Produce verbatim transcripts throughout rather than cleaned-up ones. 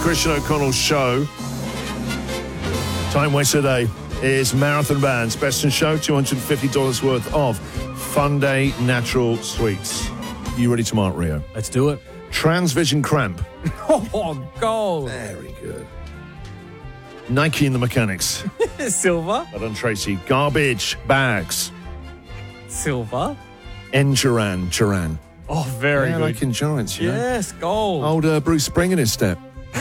Christian O'Connell show. Time waster today is Marathon Bands Best in Show, two hundred fifty dollars worth of Fun Day Natural Sweets. You ready to mark, Rio? Let's do it. Transvision Cramp. Oh, gold. Very good. Nike and the Mechanics. Silver. Well done, Tracy. Garbage Bags. Silver. Enduran Duran. Oh, very yeah, good. like endurance, you know? Yes, gold. Old uh, Bruce Spring in his step.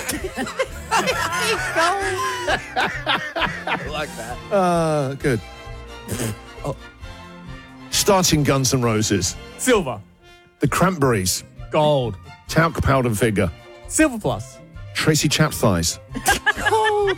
I like that. Uh, good. Oh. Starting Guns N' Roses. Silver. The Cranberries. Gold. Talc Powder Figure. Silver plus. Tracy Chap Thighs. Gold.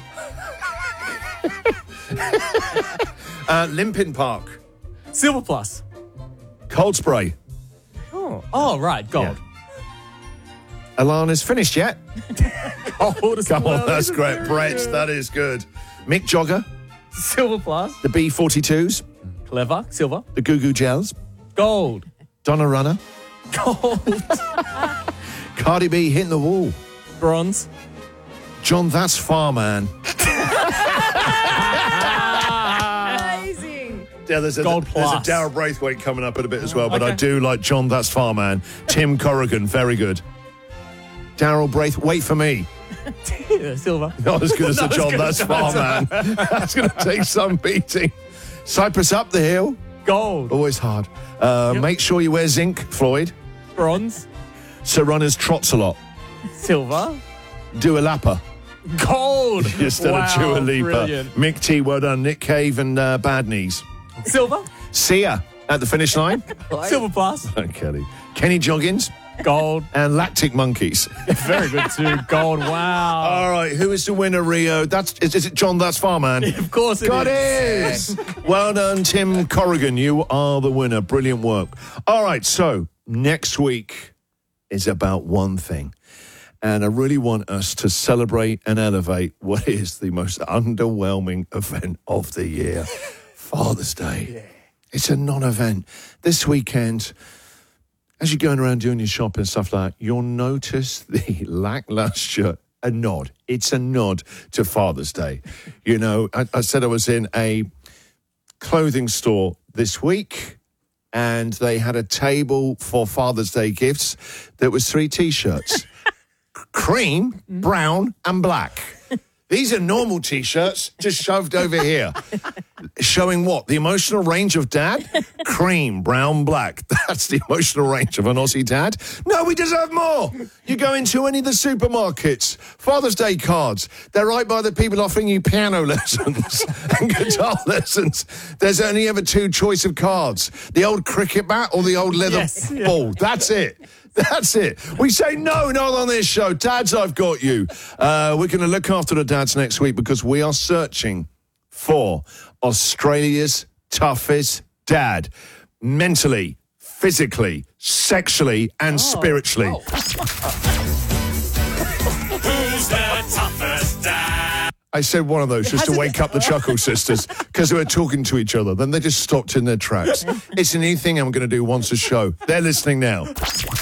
uh, Limpin Park. Silver plus. Cold Spray. Oh, oh right, gold. Yeah. Alana's finished yet? Gold as Come well. on, that's This is great. very Brett, good. that is good. Mick Jogger. Silver plus. The B forty-twos. Clever. Silver. The Goo Goo Gels. Gold. Donna Runner. Gold. Cardi B hitting the wall. Bronze. John That's Farman. Amazing. Yeah, there's a, Gold there's a plus. Darryl Braithwaite coming up in a bit as well, but I Okay. do like John That's Farman. Tim Corrigan, very good. Darryl Braithwaite, wait for me. Silver. Not as good as the Not as John good That's as John Farman. That's going to take some beating. Cypress Up the Hill. Gold. Always hard. Uh, Yep. Make sure you wear zinc, Floyd. Bronze. So runners trots a lot. Silver. Dua Lipa. Gold. Instead wow, of Dua Lipa. Brilliant. Mick T, well done. Nick Cave and uh, Bad Knees. Silver. Sia at the finish line. Silver plus. Kelly. Kenny Joggins Gold. and Lactic Monkeys. Very good too. Gold. Wow. All right, who is the winner, Rio? That's is, is it John That's Farman? Of course it God is. is. Well done, Tim Corrigan. You are the winner. Brilliant work. All right, so next week is about one thing. And I really want us to celebrate and elevate what is the most underwhelming event of the year, Father's Day. Yeah. It's a non-event. This weekend, as you're going around doing your shopping and stuff like that, you'll notice the lackluster, a nod. It's a nod to Father's Day. You know, I, I said I was in a clothing store this week, and they had a table for Father's Day gifts that was three T-shirts. Cream, brown, and black. These are normal T-shirts just shoved over here. Showing what? The emotional range of dad? Cream, brown, black. That's the emotional range of an Aussie dad. No, we deserve more. You go into any of the supermarkets, Father's Day cards. They're right by the people offering you piano lessons and guitar lessons. There's only ever two choice of cards. The old cricket bat or the old leather Yes, yeah. ball. That's it. That's it. We say no, not on this show. Dads, I've got you. Uh, we're going to look after the dads next week because we are searching for Australia's toughest dad. Mentally, physically, sexually, and spiritually. Oh. Who's the toughest dad? I said one of those just to wake up the Chuckle Sisters because they were talking to each other. Then they just stopped in their tracks. It's a new thing I'm going to do once a show. They're listening now.